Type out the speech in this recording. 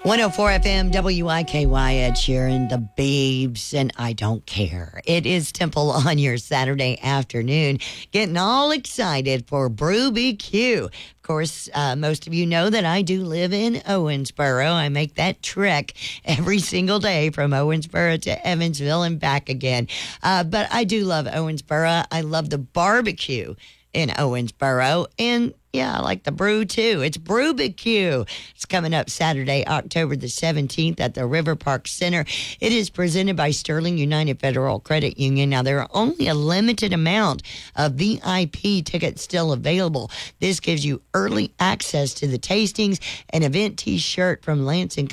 104 FM WIKY, Ed Sheeran, The Babes, and I Don't Care. It is Temple on your Saturday afternoon, getting all excited for Brew BQ. Of course, most of you know that I do live in Owensboro. I make that trek every single day from Owensboro to Evansville and back again. But I do love Owensboro. I love the barbecue in Owensboro, and yeah, I like the brew too. It's Brew BQ. It's coming up Saturday, October the 17th at the River Park Center. It is presented by Sterling United Federal Credit Union. Now, there are only a limited amount of VIP tickets still available. This gives you early access to the tastings, an event t-shirt from Lance &